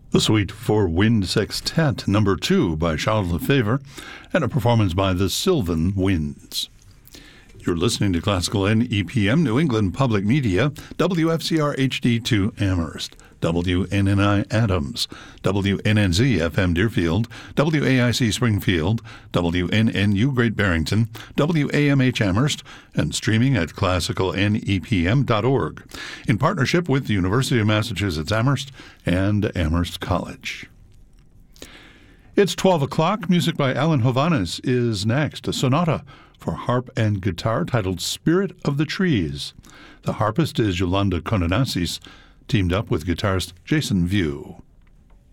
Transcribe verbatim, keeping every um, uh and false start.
The Suite for Wind Sextet, number two by Charles Lefebvre, and a performance by the Sylvan Winds. You're listening to Classical N E P M, New England Public Media, W F C R H D two Amherst, W N N I Adams, W N N Z F M Deerfield, W A I C Springfield, W N N U Great Barrington, W A M H Amherst, and streaming at classical N E P M dot org, in partnership with the University of Massachusetts Amherst and Amherst College. It's twelve o'clock. Music by Alan Hovhaness is next, a sonata for harp and guitar titled Spirit of the Trees. The harpist is Yolanda Kononassis, teamed up with guitarist Jason View.